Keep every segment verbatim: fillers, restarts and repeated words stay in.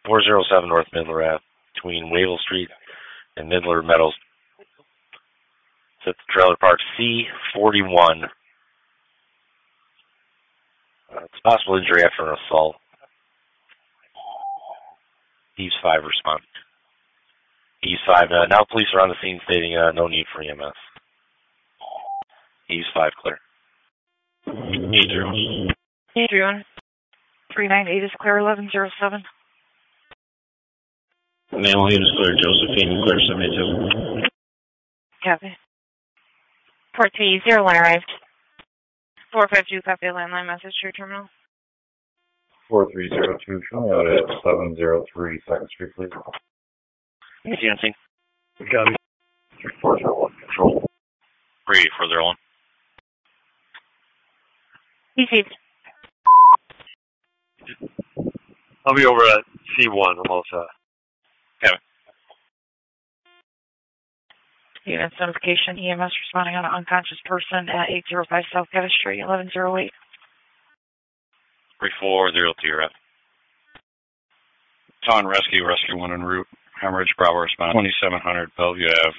four oh seven North Midler Ave, between Wavell Street and Midler Meadows. It's at the trailer park C forty-one. Uh, it's possible injury after an assault. East five respond. East five, uh, now police are on the scene stating uh, no need for E M S. East five clear. Adrian. Adrian. three nine eight is clear, eleven oh seven. Male eight is clear, Josephine, clear seventy-two. Copy. Port three zero one arrived. four five two, copy, landline message to your terminal. four three zero two, show me out at seven oh three second Street, please. Agency. Copy. four zero one, control. Brady, four zero one. Received. I'll be over at C one, almost. Uh, Kevin. Unit identification, E M S responding on an unconscious person at eight oh five South Kevin Street, eleven oh eight. three four zero two, rep. On rescue, rescue one en route. Hemorrhage, Bravo response, twenty-seven hundred Bellevue Ave.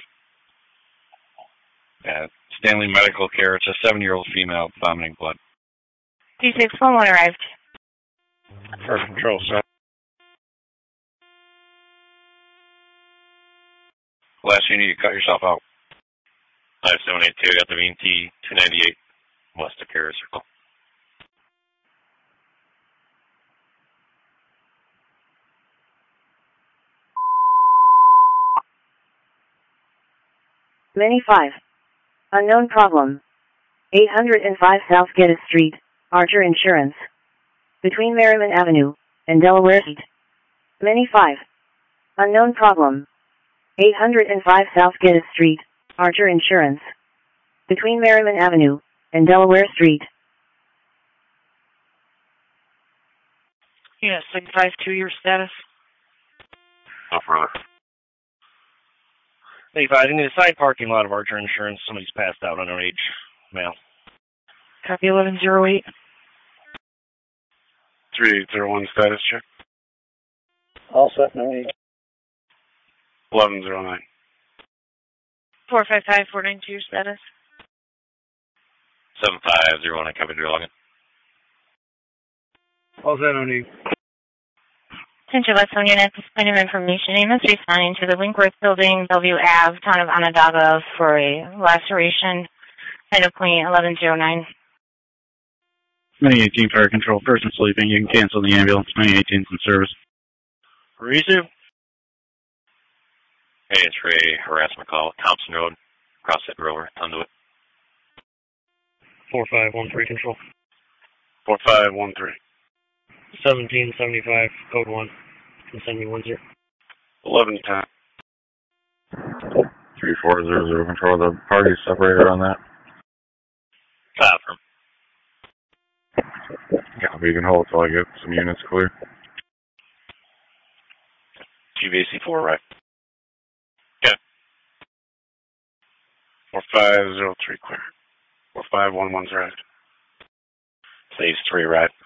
At Stanley Medical Care, it's a seven-year-old female vomiting blood. D six one one arrived. First control, sir. Last unit, you cut yourself out. five seven eight two, got the V T two ninety-eight, west of Carrier Circle. Many five. Unknown problem. eight oh five South Geddes Street, Archer Insurance. Between Merriman Avenue and Delaware Street. Many five. Unknown problem. eight oh five South Geddes Street, Archer Insurance. Between Merriman Avenue and Delaware Street. Unit six five two, your status. No further. eighty-five, in the side parking lot of Archer Insurance, somebody's passed out, underage male. Copy, eleven oh eight. three eight zero one status check. All set, no need. eleven oh nine. four five five four nine two, status. seven five zero one, I copied your login. All set, no need. Attention Westland unit, this point of information. Name is responding to the Winkworth Building, Bellevue Ave, town of Onondaga for a laceration. Head of point eleven oh nine. Many eighteen fire control, person sleeping, you can cancel the ambulance, many eighteen's in service. Rizu? Hey, it's Ray, harassment call, Thompson Road, Crossett Rover, Conduit. four five one three control. four five one three. seventeen seventy-five, code one. Can send me one zero. eleven ten. three four zero zero, control the party separator on that. Confirm. Copy, you can hold until I get some units clear. G V A C four, right? Okay. four five zero three clear. four five one one's right. Phase three, right?